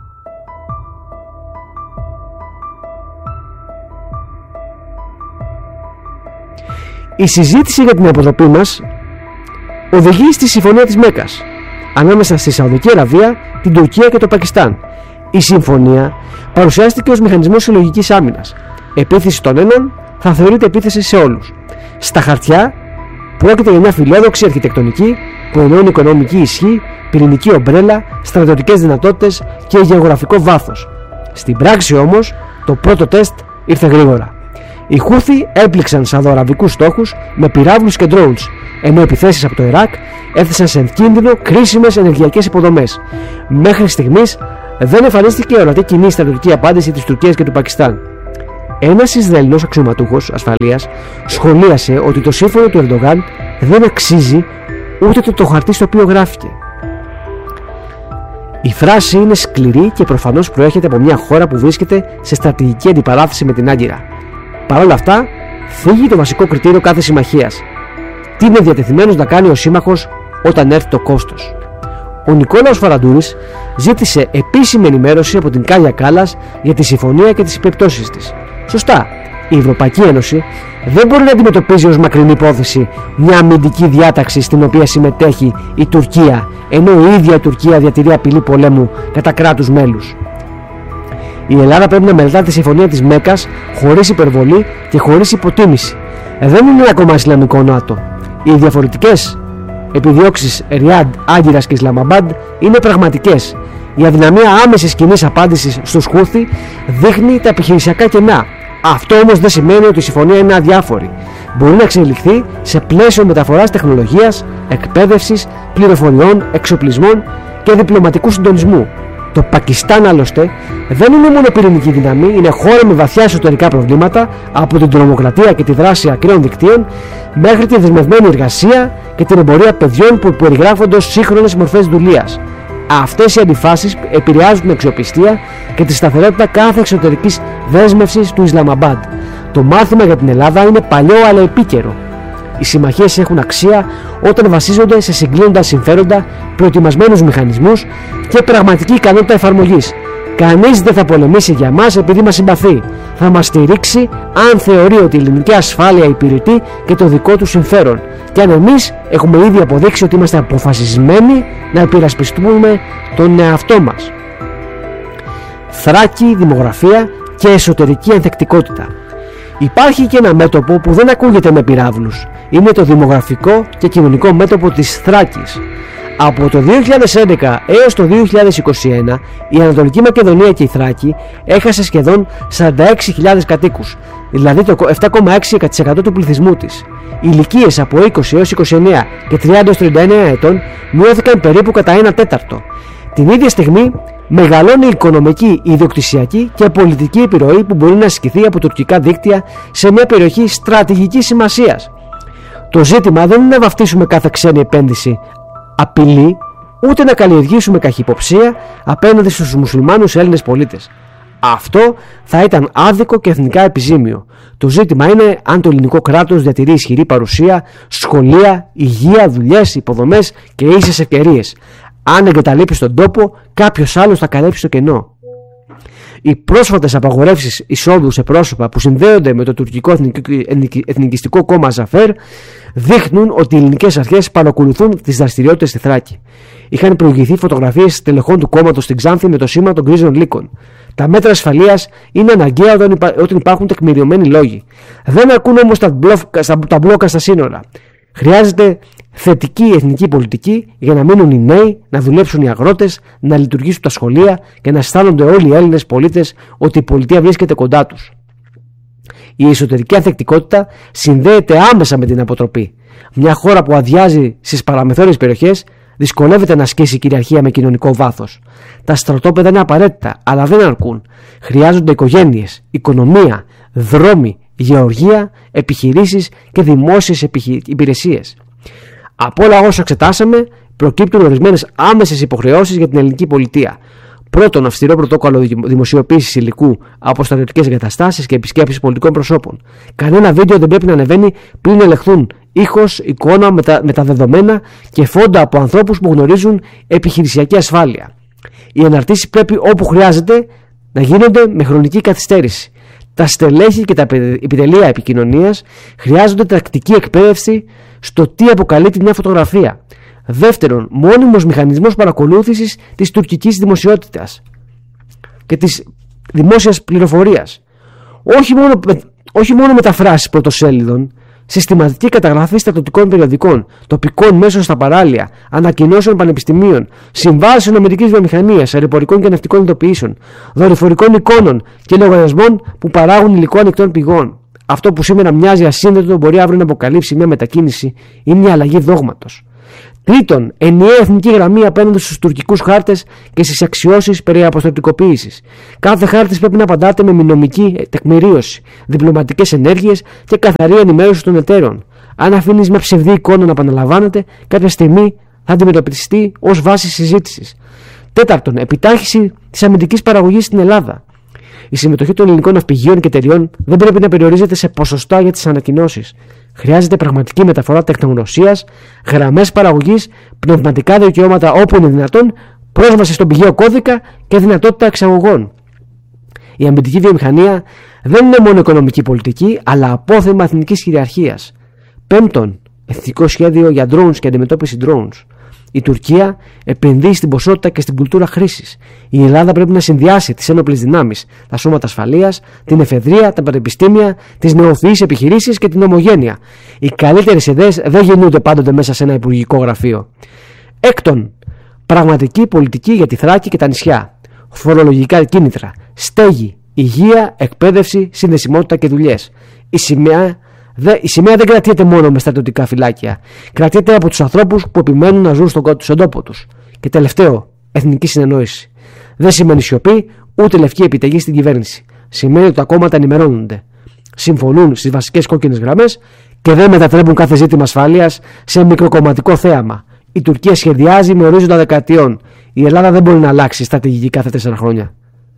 Η συζήτηση για την αποτροπή μας οδηγεί στη συμφωνία της Μέκκας ανάμεσα στη Σαουδική Αραβία, την Τουρκία και το Πακιστάν. Η συμφωνία παρουσιάστηκε ως μηχανισμός συλλογικής άμυνας. Επίθεση των έναν θα θεωρείται επίθεση σε όλους. Στα χαρτιά πρόκειται για μια φιλόδοξη αρχιτεκτονική που ενώνει οικονομική ισχύ, πυρηνική ομπρέλα, στρατιωτικές δυνατότητες και γεωγραφικό βάθος. Στην πράξη όμως το πρώτο τεστ ήρθε γρήγορα. Οι Χούθι έπληξαν σαουδοαραβικούς στόχους με πυράβλους και drones, ενώ επιθέσεις από το Ιράκ έθεσαν σε κίνδυνο κρίσιμες ενεργειακές υποδομές. Μέχρι στιγμής δεν εμφανίστηκε ορατή κοινή στρατιωτική απάντηση της Τουρκίας και του Πακιστάν. Ένας Ισραηλινός αξιωματούχος ασφαλείας σχολίασε ότι το σύμφωνο του Ερντογάν δεν αξίζει ούτε το χαρτί στο οποίο γράφηκε. Η φράση είναι σκληρή και προφανώς προέρχεται από μια χώρα που βρίσκεται σε στρατηγική αντιπαράθεση με την Άγκυρα. Παρ' όλα αυτά, φύγει το βασικό κριτήριο κάθε συμμαχίας. Τι είναι διατεθειμένος να κάνει ο σύμμαχος όταν έρθει το κόστος. Ο Νικόλαος Φαραντούρης ζήτησε επίσημη ενημέρωση από την Κάλια Κάλλας για τη συμφωνία και τις επιπτώσεις της. Σωστά, η Ευρωπαϊκή Ένωση δεν μπορεί να αντιμετωπίζει ως μακρινή υπόθεση μια αμυντική διάταξη στην οποία συμμετέχει η Τουρκία, ενώ η ίδια η Τουρκία διατηρεί απειλή πολέμου κατά κράτους μέλους. Η Ελλάδα πρέπει να μελετά τη συμφωνία της Μέκκας χωρίς υπερβολή και χωρίς υποτίμηση. Δεν είναι ακόμα Ισλαμικό ΝΑΤΟ. Οι διαφορετικές επιδιώξεις Ριάντ, Άγκυρας και Ισλαμαμπάντ είναι πραγματικές. Η αδυναμία άμεσης κοινής απάντησης στους Χούθι δείχνει τα επιχειρησιακά κενά. Αυτό όμως δεν σημαίνει ότι η συμφωνία είναι αδιάφορη. Μπορεί να εξελιχθεί σε πλαίσιο μεταφοράς τεχνολογίας, εκπαίδευσης, πληροφοριών, εξοπλισμών και διπλωματικού συντονισμού. Το Πακιστάν άλλωστε δεν είναι μόνο πυρηνική δύναμη, είναι χώρα με βαθιά εσωτερικά προβλήματα, από την τρομοκρατία και τη δράση ακραίων δικτύων μέχρι τη δεσμευμένη εργασία και την εμπορία παιδιών που περιγράφονται ως σύγχρονες μορφές δουλείας. Αυτές οι αντιφάσεις επηρεάζουν την αξιοπιστία και τη σταθερότητα κάθε εξωτερικής δέσμευσης του Ισλαμαμπάντ. Το μάθημα για την Ελλάδα είναι παλιό αλλά επίκαιρο. Οι συμμαχίες έχουν αξία όταν βασίζονται σε συγκλίνοντα συμφέροντα, προετοιμασμένους μηχανισμούς και πραγματική ικανότητα εφαρμογής. Κανείς δεν θα πολεμήσει για μας επειδή μας συμπαθεί. Θα μας στηρίξει αν θεωρεί ότι η ελληνική ασφάλεια υπηρετεί και το δικό του συμφέρον. Και αν εμείς έχουμε ήδη αποδείξει ότι είμαστε αποφασισμένοι να υπερασπιστούμε τον εαυτό μας. Θράκη, δημογραφία και εσωτερική ανθεκτικότητα. Υπάρχει και ένα μέτωπο που δεν ακούγεται με πυράβλους. Είναι το δημογραφικό και κοινωνικό μέτωπο της Θράκης. Από το 2011 έως το 2021 η Ανατολική Μακεδονία και η Θράκη έχασε σχεδόν 46.000 κατοίκους, δηλαδή το 7,6% του πληθυσμού της. Οι ηλικίες από 20 έως 29 και 30 έως 39 ετών μειώθηκαν περίπου κατά 1/4. Την ίδια στιγμή μεγαλώνει η οικονομική, ιδιοκτησιακή και πολιτική επιρροή που μπορεί να ασκηθεί από τουρκικά δίκτυα σε μια περιοχή στρατηγικής σημασίας. Το ζήτημα δεν είναι να βαφτίσουμε κάθε ξένη επένδυση απειλή, ούτε να καλλιεργήσουμε καχυποψία απέναντι στους μουσουλμάνους Έλληνες πολίτες. Αυτό θα ήταν άδικο και εθνικά επιζήμιο. Το ζήτημα είναι αν το ελληνικό κράτος διατηρεί ισχυρή παρουσία, σχολεία, υγεία, δουλειές, υποδομές και ίσες ευκαιρίες. Αν εγκαταλείψει τον τόπο, κάποιος άλλος θα καλύψει το κενό. Οι πρόσφατες απαγορεύσεις εισόδου σε πρόσωπα που συνδέονται με το τουρκικό εθνικιστικό κόμμα Ζαφέρ δείχνουν ότι οι ελληνικές αρχές παρακολουθούν τις δραστηριότητες στη Θράκη. Είχαν προηγηθεί φωτογραφίες τελεχών του κόμματος στην Ξάνθη με το σήμα των γκρίζων λύκων. Τα μέτρα ασφαλείας είναι αναγκαία όταν υπάρχουν τεκμηριωμένοι λόγοι. Δεν αρκούν όμως τα μπλόκα στα σύνορα. Χρειάζεται θετική εθνική πολιτική για να μείνουν οι νέοι, να δουλέψουν οι αγρότες, να λειτουργήσουν τα σχολεία και να αισθάνονται όλοι οι Έλληνες πολίτες ότι η πολιτεία βρίσκεται κοντά τους. Η εσωτερική ανθεκτικότητα συνδέεται άμεσα με την αποτροπή. Μια χώρα που αδειάζει στις παραμεθόριες περιοχές δυσκολεύεται να ασκήσει κυριαρχία με κοινωνικό βάθος. Τα στρατόπεδα είναι απαραίτητα, αλλά δεν αρκούν. Χρειάζονται οικογένειες, οικονομία, δρόμοι, γεωργία, επιχειρήσεις και δημόσιες υπηρεσίες. Από όλα όσα εξετάσαμε, προκύπτουν ορισμένες άμεσες υποχρεώσεις για την ελληνική πολιτεία. Πρώτον, αυστηρό πρωτόκολλο δημοσιοποίησης υλικού από στρατιωτικές εγκαταστάσεις και επισκέψεις πολιτικών προσώπων. Κανένα βίντεο δεν πρέπει να ανεβαίνει πριν ελεγχθούν ήχος, εικόνα με τα δεδομένα και φόντα από ανθρώπους που γνωρίζουν επιχειρησιακή ασφάλεια. Οι αναρτήσεις πρέπει όπου χρειάζεται να γίνονται με χρονική καθυστέρηση. Τα στελέχη και τα επιτελεία επικοινωνίας χρειάζονται τακτική εκπαίδευση στο τι αποκαλύπτει μια φωτογραφία. Δεύτερον, μόνιμος μηχανισμός παρακολούθησης της τουρκικής δημοσιότητας και της δημόσιας πληροφορίας. Όχι μόνο μεταφράσεις πρωτοσέλιδων, συστηματική καταγραφή στρατιωτικών περιοδικών, τοπικών μέσων στα παράλια, ανακοινώσεων πανεπιστημίων, συμβάσεων αμυντικής βιομηχανίας, αεροπορικών και ναυτικών ειδοποιήσεων, δορυφορικών εικόνων και λογαριασμών που παράγουν υλικό ανοιχτών πηγών. Αυτό που σήμερα μοιάζει ασύνδετο μπορεί αύριο να αποκαλύψει μια μετακίνηση ή μια αλλαγή δόγματος. Τρίτον, ενιαία εθνική γραμμή απέναντι στους τουρκικούς χάρτες και στις αξιώσεις περί αποστρατικοποίησης. Κάθε χάρτης πρέπει να απαντάται με νομική τεκμηρίωση, διπλωματικές ενέργειες και καθαρή ενημέρωση των εταίρων. Αν αφήνεις μια ψευδή εικόνα να επαναλαμβάνεται, κάποια στιγμή θα αντιμετωπιστεί ως βάση συζήτησης. Τέταρτον, επιτάχυνση της αμυντικής παραγωγής στην Ελλάδα. Η συμμετοχή των ελληνικών ναυπηγείων και εταιριών δεν πρέπει να περιορίζεται σε ποσοστά για τις ανακοινώσεις. Χρειάζεται πραγματική μεταφορά τεχνογνωσίας, γραμμές παραγωγής, πνευματικά δικαιώματα όπου είναι δυνατόν, πρόσβαση στον πηγαίο κώδικα και δυνατότητα εξαγωγών. Η αμυντική βιομηχανία δεν είναι μόνο οικονομική πολιτική, αλλά απόθεμα εθνικής κυριαρχίας. Πέμπτον, εθνικό σχέδιο για drones και αντιμετώπιση drones. Η Τουρκία επενδύει στην ποσότητα και στην κουλτούρα χρήσης. Η Ελλάδα πρέπει να συνδυάσει τις ένοπλες δυνάμεις, τα σώματα ασφαλείας, την εφεδρεία, τα πανεπιστήμια, τις νεοφυείς επιχειρήσεις και την ομογένεια. Οι καλύτερες ιδέες δεν γεννιούνται πάντοτε μέσα σε ένα υπουργικό γραφείο. Έκτον, πραγματική πολιτική για τη Θράκη και τα νησιά. Φορολογικά κίνητρα, στέγη, υγεία, εκπαίδευση, συνδεσιμότητα και δουλειές. Η σημαία δεν κρατιέται μόνο με στρατιωτικά φυλάκια. Κρατιέται από τους ανθρώπους που επιμένουν να ζουν στον τόπο τους. Και τελευταίο, εθνική συνεννόηση. Δεν σημαίνει σιωπή, ούτε λευκή επιταγή στην κυβέρνηση. Σημαίνει ότι τα κόμματα ενημερώνονται, συμφωνούν στις βασικές κόκκινες γραμμές και δεν μετατρέπουν κάθε ζήτημα ασφαλείας σε μικροκομματικό θέαμα. Η Τουρκία σχεδιάζει με ορίζοντα δεκαετιών. Η Ελλάδα δεν μπορεί να αλλάξει στρατηγική κάθε 4 χρόνια.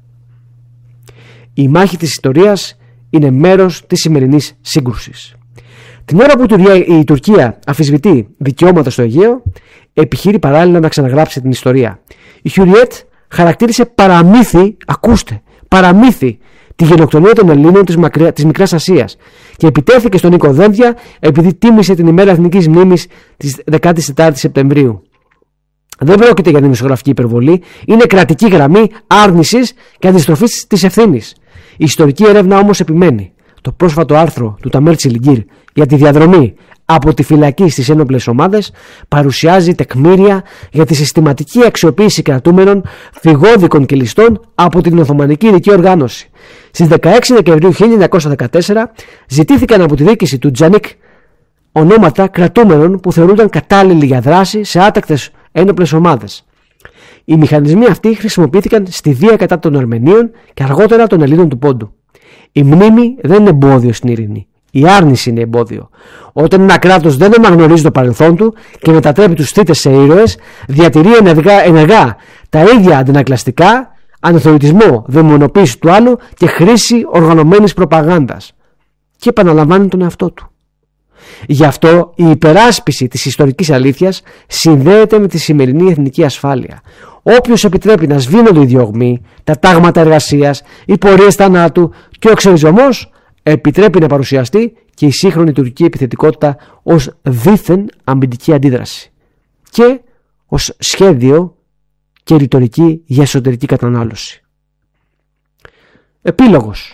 Η μάχη της ιστορίας είναι μέρος της σημερινής σύγκρουσης. Την ώρα που η Τουρκία αμφισβητεί δικαιώματα στο Αιγαίο, επιχείρει παράλληλα να ξαναγράψει την ιστορία. Η Χουριέτ χαρακτήρισε παραμύθι, ακούστε, παραμύθι, τη γενοκτονία των Ελλήνων της Μικράς Ασίας και επιτέθηκε στον Νίκο Δένδια επειδή τίμησε την ημέρα εθνικής μνήμης της 14ης Σεπτεμβρίου. Δεν πρόκειται για δημοσιογραφική υπερβολή, είναι κρατική γραμμή άρνησης και αντιστροφής της ευθύνης. Η ιστορική έρευνα όμως επιμένει. Το πρόσφατο άρθρο του Ταμέρ Τσιλιγκύρ για τη διαδρομή από τη φυλακή στις ένοπλες ομάδες παρουσιάζει τεκμήρια για τη συστηματική αξιοποίηση κρατούμενων, φυγόδικων και ληστών από την Οθωμανική Ειδική Οργάνωση. Στις 16 Δεκεμβρίου 1914 ζητήθηκαν από τη διοίκηση του Τζανίκ ονόματα κρατούμενων που θεωρούνταν κατάλληλοι για δράση σε άτακτες ένοπλες ομάδες. Οι μηχανισμοί αυτοί χρησιμοποιήθηκαν στη βία κατά των Αρμενίων και αργότερα των Ελλήνων του Πόντου. Η μνήμη δεν είναι εμπόδιο στην ειρήνη. Η άρνηση είναι εμπόδιο. Όταν ένα κράτος δεν αναγνωρίζει το παρελθόν του και μετατρέπει τους θύτες σε ήρωες, διατηρεί ενεργά τα ίδια αντανακλαστικά, αναθεωρητισμό, δαιμονοποίηση του άλλου και χρήση οργανωμένης προπαγάνδας. Και επαναλαμβάνει τον εαυτό του. Γι' αυτό η υπεράσπιση της ιστορικής αλήθειας συνδέεται με τη σημερινή εθνική ασφάλεια. Όποιος επιτρέπει να σβήνονται οι διωγμοί, τα τάγματα εργασίας, οι πορείες θανάτου και ο εξοριζωμός, επιτρέπει να παρουσιαστεί και η σύγχρονη τουρκική επιθετικότητα ως δίθεν αμυντική αντίδραση και ως σχέδιο και ρητορική για εσωτερική κατανάλωση. Επίλογος.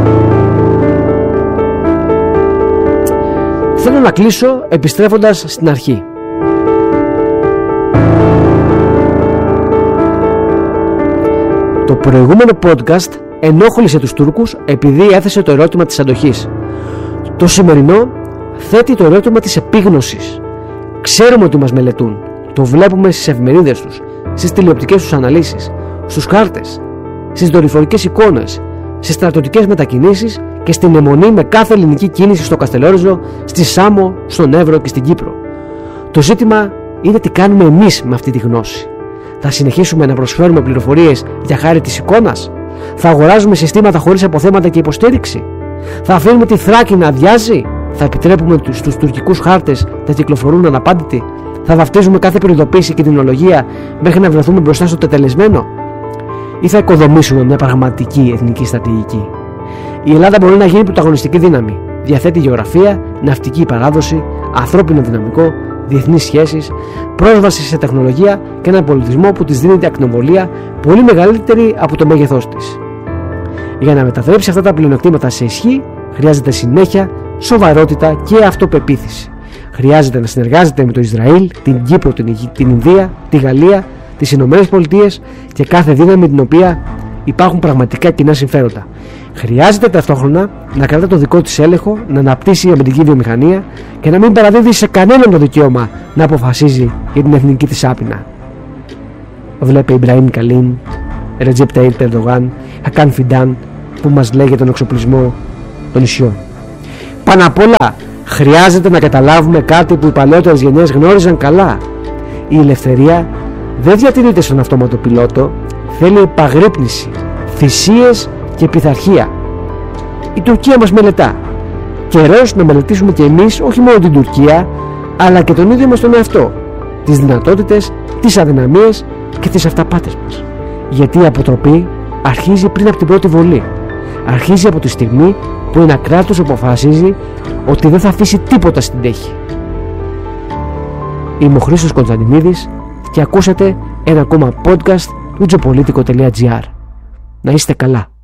Θέλω να κλείσω επιστρέφοντας στην αρχή. Το προηγούμενο podcast ενόχλησε τους Τούρκους επειδή έθεσε το ερώτημα της αντοχής. Το σημερινό θέτει το ερώτημα της επίγνωσης. Ξέρουμε ότι μας μελετούν. Το βλέπουμε στις εφημερίδες τους, στις τηλεοπτικές τους αναλύσεις, στους χάρτες, στις δορυφορικές εικόνες, στις στρατιωτικές μετακινήσεις και στην αιμονή με κάθε ελληνική κίνηση στο Καστελόριζο, στη Σάμο, στον Εύρο και στην Κύπρο. Το ζήτημα είναι τι κάνουμε εμείς με αυτή τη γνώση. Θα συνεχίσουμε να προσφέρουμε πληροφορίες για χάρη της εικόνας? Θα αγοράζουμε συστήματα χωρίς αποθέματα και υποστήριξη? Θα αφήνουμε τη Θράκη να αδειάζει? Θα επιτρέπουμε στους τουρκικούς χάρτες να κυκλοφορούν αναπάντητοι? Θα βαφτίζουμε κάθε προειδοποίηση και τεχνολογία μέχρι να βρεθούμε μπροστά στο τετελεσμένο? Ή θα οικοδομήσουμε μια πραγματική εθνική στρατηγική? Η Ελλάδα μπορεί να γίνει πρωταγωνιστική δύναμη. Διαθέτει γεωγραφία, ναυτική παράδοση, ανθρώπινο δυναμικό, διεθνείς σχέσεις, πρόσβαση σε τεχνολογία και έναν πολιτισμό που της δίνει ακτινοβολία πολύ μεγαλύτερη από το μέγεθός της. Για να μετατρέψει αυτά τα πλεονεκτήματα σε ισχύ, χρειάζεται συνέχεια, σοβαρότητα και αυτοπεποίθηση. Χρειάζεται να συνεργάζεται με το Ισραήλ, την Κύπρο, την Ινδία, τη Γαλλία, τις Ηνωμένες Πολιτείες και κάθε δύναμη την οποία υπάρχουν πραγματικά κοινά συμφέροντα. Χρειάζεται ταυτόχρονα να κρατά το δικό της έλεγχο, να αναπτύσσει η αμυντική βιομηχανία και να μην παραδίδει σε κανέναν το δικαίωμα να αποφασίζει για την εθνική της άπεινα. Βλέπε Ιμπραήμ Καλίν, Ρετζέπ Ταΐπ Ερντογάν, Χακάν Φιντάν που μας λέει για τον εξοπλισμό των νησιών. Πάνω απ' όλα χρειάζεται να καταλάβουμε κάτι που οι παλαιότερες γενιές γνώριζαν καλά. Η ελευθερία δεν διατηρείται στον αυτόματο πιλότο, θέλει επαγρύπνηση, θυσίες και πειθαρχία. Η Τουρκία μας μελετά. Καιρός να μελετήσουμε και εμείς όχι μόνο την Τουρκία, αλλά και τον ίδιο μας τον εαυτό, τις δυνατότητες, τις αδυναμίες και τις αυταπάτες μας. Γιατί η αποτροπή αρχίζει πριν από την πρώτη βολή. Αρχίζει από τη στιγμή που ένα κράτος αποφασίζει ότι δεν θα αφήσει τίποτα στην τέχη. Είμαι ο Χρήστος Κωνσταντινίδης και ακούσατε ένα ακόμα podcast του geopolitico.gr. Να είστε καλά.